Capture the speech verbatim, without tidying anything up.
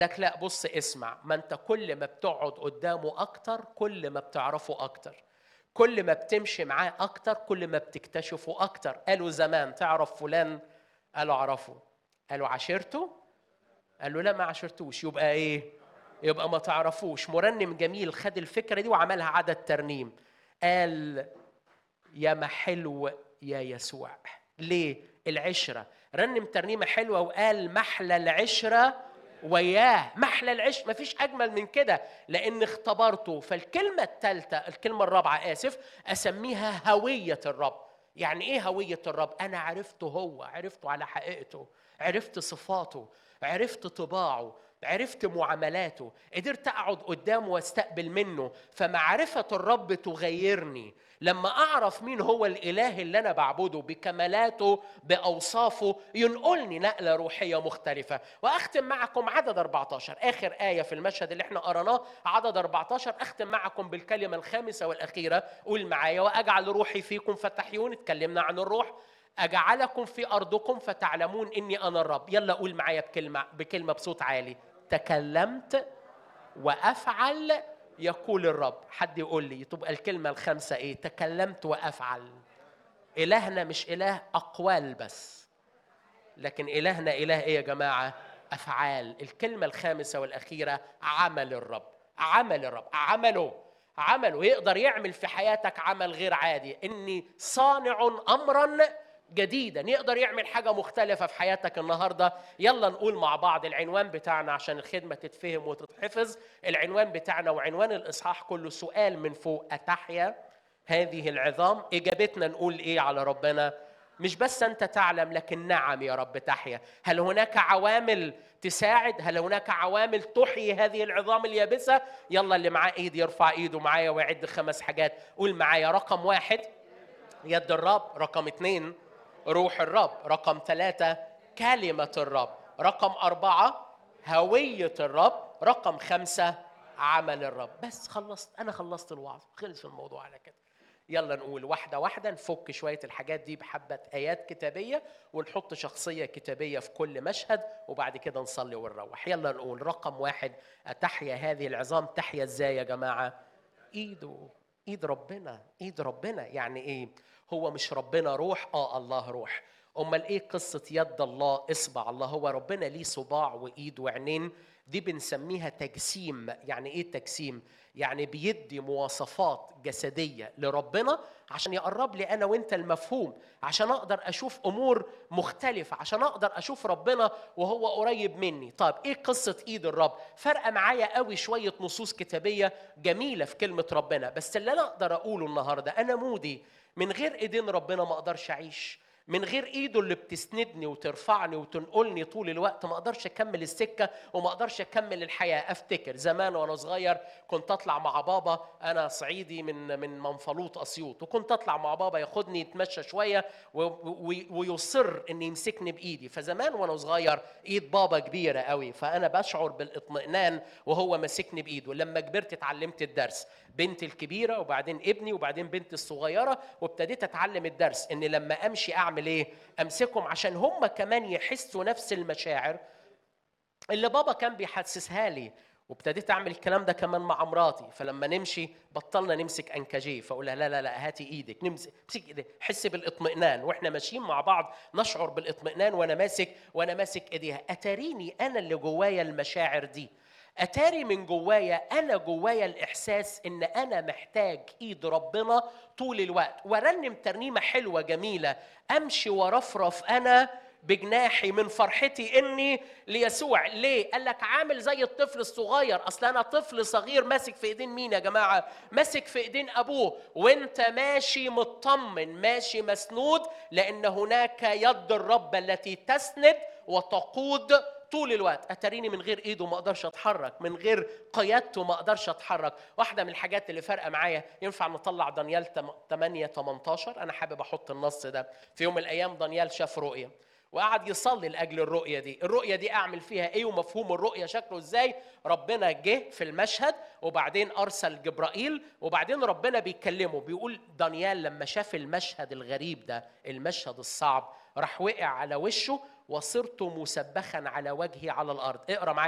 لك لا بص اسمع، ما انت كل ما بتقعد قدامه اكتر كل ما بتعرفه اكتر، كل ما بتمشي معاه اكتر كل ما بتكتشفه اكتر. قالوا زمان تعرف فلان؟ قالوا اعرفه. قالوا عاشرته؟ قالوا لا ما عاشرتوش. يبقى ايه؟ يبقى ما تعرفوش. مرنم جميل خد الفكرة دي وعملها عدد ترنيم، قال يا ما حلو يا يسوع. ليه؟ العشرة. رنم ترنيمة حلوة وقال محلى العشرة وياه. محلى العشرة، مفيش أجمل من كده، لأن اختبرته. فالكلمة الثالثة، الكلمة الرابعة آسف، أسميها هوية الرب. يعني إيه هوية الرب؟ أنا عرفته، هو عرفته على حقيقته، عرفت صفاته، عرفت طباعه، عرفت معاملاته، قدرت أقعد قدامه واستقبل منه. فمعرفة الرب تغيرني لما أعرف مين هو الإله اللي أنا بعبده بكمالاته بأوصافه، ينقلني نقلة روحية مختلفة. وأختم معكم عدد أربعة عشر، آخر آية في المشهد اللي احنا قرناه، عدد أربعة عشر. أختم معكم بالكلمة الخامسة والأخيرة. قول معايا: وأجعل روحي فيكم فتحيون. اتكلمنا عن الروح. أجعلكم في أرضكم فتعلمون إني أنا الرب. يلا قول معايا بكلمة بكلمة بصوت عالي: تكلمت وأفعل يقول الرب. حد يقول لي تبقى الكلمة الخامسة إيه؟ تكلمت وأفعل. إلهنا مش إله أقوال بس، لكن إلهنا إله إيه يا جماعة؟ أفعال. الكلمة الخامسة والأخيرة: عمل الرب. عمل الرب، عمله عمله يقدر يعمل في حياتك عمل غير عادي. إني صانع أمرا جديدا، يقدر يعمل حاجة مختلفة في حياتك النهاردة. يلا نقول مع بعض العنوان بتاعنا عشان الخدمة تتفهم وتتحفظ. العنوان بتاعنا وعنوان الإصحاح كله سؤال من فوق: أتحيا هذه العظام؟ إجابتنا نقول إيه على ربنا؟ مش بس أنت تعلم، لكن نعم يا رب تحيا. هل هناك عوامل تساعد؟ هل هناك عوامل تحيي هذه العظام اليابسة؟ يلا اللي معاه ايد يرفع ايده معايا ويعد خمس حاجات. قول معايا: رقم واحد يد الرب، رقم اثنين روح الرب، رقم ثلاثة كلمة الرب، رقم أربعة هوية الرب، رقم خمسة عمل الرب. بس خلصت، أنا خلصت الوعظ، خلص الموضوع على كده. يلا نقول واحدة واحدة، نفك شوية الحاجات دي بحبة آيات كتابية، ونحط شخصية كتابية في كل مشهد، وبعد كده نصلي ونروح. يلا نقول رقم واحد: أتحيا هذه العظام. تحيا إزاي يا جماعة؟ إيده، إيد ربنا. إيد ربنا يعني إيه؟ هو مش ربنا روح؟ آه الله روح. أمال إيه قصة يد الله؟ إصبع الله. هو ربنا ليه صباع وإيد وعينين، دي بنسميها تجسيم. يعني إيه تجسيم؟ يعني بيدي مواصفات جسدية لربنا عشان يقرب لي أنا وإنت المفهوم، عشان أقدر أشوف أمور مختلفة، عشان أقدر أشوف ربنا وهو قريب مني. طيب إيه قصة إيد الرب؟ فرق معايا قوي شوية نصوص كتابية جميلة في كلمة ربنا، بس اللي أنا أقدر أقوله النهاردة: أنا مودي من غير إيدين ربنا ما أقدرش أعيش. من غير ايده اللي بتسندني وترفعني وتنقلني طول الوقت ما اقدرش اكمل السكه وما اقدرش اكمل الحياه. افتكر زمان وانا صغير كنت اطلع مع بابا، انا صعيدي من من منفلوط اسيوط، وكنت اطلع مع بابا ياخدني يتمشى شويه ويصر ان يمسكني بايدي. فزمان وانا صغير ايد بابا كبيره قوي، فانا بشعر بالاطمئنان وهو ماسكني بايده. لما كبرت اتعلمت الدرس، بنتي الكبيره وبعدين ابني وبعدين بنتي الصغيره، وابتديت اتعلم الدرس ان لما امشي اعمل ايه؟ امسكهم، عشان هم كمان يحسوا نفس المشاعر اللي بابا كان بيحسسها لي. وابتديت اعمل الكلام ده كمان مع مراتي. فلما نمشي بطلنا نمسك انكاجيه، فاقولها لا لا لا هاتي ايدك، نمسك امسك ايدك، حس بالاطمئنان واحنا ماشيين مع بعض، نشعر بالاطمئنان وانا ماسك وانا ماسك ايديها. اتاريني انا اللي جوايا المشاعر دي، اتاري من جوايا انا جوايا الاحساس ان انا محتاج ايد ربنا طول الوقت. ورنم ترنيمه حلوه جميله: امشي ورفرف انا بجناحي من فرحتي اني ليسوع. ليه؟ قال لك عامل زي الطفل الصغير. اصل انا طفل صغير ماسك في ايدين مين يا جماعه؟ ماسك في ايدين ابوه. وانت ماشي مطمن، ماشي مسنود، لان هناك يد الرب التي تسند وتقود طول الوقت. اتريني من غير ايده ما اقدرش اتحرك، من غير قيادته ما اقدرش اتحرك. واحده من الحاجات اللي فارقه معايا، ينفع نطلع دانيال ثمانية ثمانية عشر؟ انا حابب احط النص ده. في يوم من الايام دانيال شاف رؤيه وقعد يصلي لاجل الرؤيه دي. الرؤيه دي اعمل فيها ايه ومفهوم الرؤيه شكله ازاي؟ ربنا جه في المشهد وبعدين ارسل جبرائيل وبعدين ربنا بيكلمه، بيقول دانيال لما شاف المشهد الغريب ده، المشهد الصعب، راح وقع على وشه وصرت مسبخا على وجهي على الارض. اقرا معايا